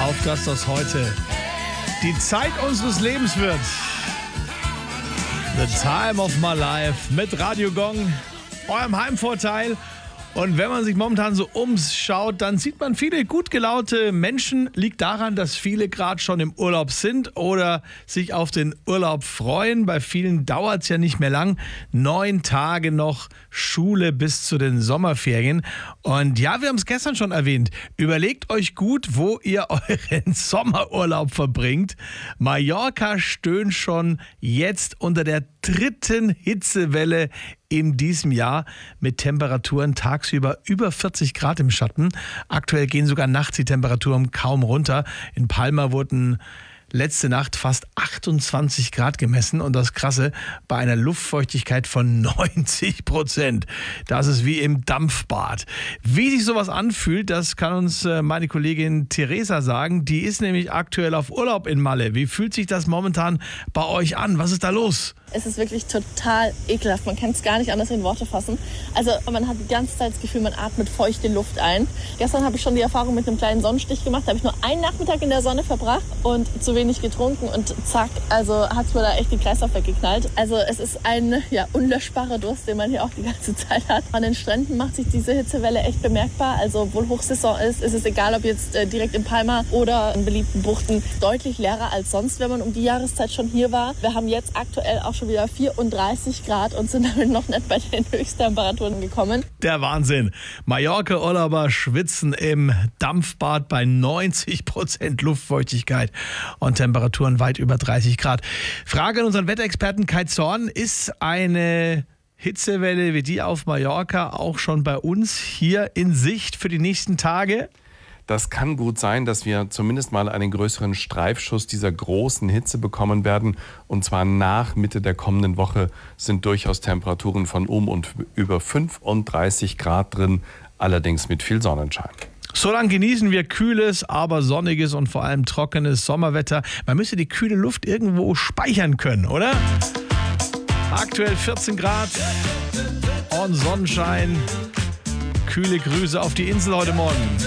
auf, dass das heute die Zeit unseres Lebens wird. The time of my life mit Radio Gong, eurem Heimvorteil. Und wenn man sich momentan so umschaut, dann sieht man viele gut gelaunte Menschen. Liegt daran, dass viele gerade schon im Urlaub sind oder sich auf den Urlaub freuen. Bei vielen dauert es ja nicht mehr lang. 9 Tage noch Schule bis zu den Sommerferien. Und ja, wir haben es gestern schon erwähnt. Überlegt euch gut, wo ihr euren Sommerurlaub verbringt. Mallorca stöhnt schon jetzt unter der 3. Hitzewelle in diesem Jahr mit Temperaturen tagsüber über 40 Grad im Schatten. Aktuell gehen sogar nachts die Temperaturen kaum runter. In Palma wurden letzte Nacht fast 28 Grad gemessen und das Krasse, bei einer Luftfeuchtigkeit von 90%. Das ist wie im Dampfbad. Wie sich sowas anfühlt, das kann uns meine Kollegin Theresa sagen. Die ist nämlich aktuell auf Urlaub in Malle. Wie fühlt sich das momentan bei euch an? Was ist da los? Es ist wirklich total ekelhaft. Man kann es gar nicht anders in Worte fassen. Also man hat die ganze Zeit das Gefühl, man atmet feuchte Luft ein. Gestern habe ich schon die Erfahrung mit einem kleinen Sonnenstich gemacht. Da habe ich nur einen Nachmittag in der Sonne verbracht und zu wenig getrunken und zack, also hat es mir da echt den Kreislauf weggeknallt. Also es ist ein unlöschbarer Durst, den man hier auch die ganze Zeit hat. An den Stränden macht sich diese Hitzewelle echt bemerkbar. Also obwohl Hochsaison ist es egal, ob jetzt direkt in Palma oder in beliebten Buchten, deutlich leerer als sonst, wenn man um die Jahreszeit schon hier war. Wir haben jetzt aktuell auch schon wieder 34 Grad und sind damit noch nicht bei den Höchsttemperaturen gekommen. Der Wahnsinn. Mallorca-Urlauber schwitzen im Dampfbad bei 90% Luftfeuchtigkeit und Temperaturen weit über 30 Grad. Frage an unseren Wetterexperten Kai Zorn: Ist eine Hitzewelle wie die auf Mallorca auch schon bei uns hier in Sicht für die nächsten Tage? Das kann gut sein, dass wir zumindest mal einen größeren Streifschuss dieser großen Hitze bekommen werden. Und zwar nach Mitte der kommenden Woche sind durchaus Temperaturen von und über 35 Grad drin, allerdings mit viel Sonnenschein. So lange genießen wir kühles, aber sonniges und vor allem trockenes Sommerwetter. Man müsste die kühle Luft irgendwo speichern können, oder? Aktuell 14 Grad und Sonnenschein. Kühle Grüße auf die Insel heute Morgen.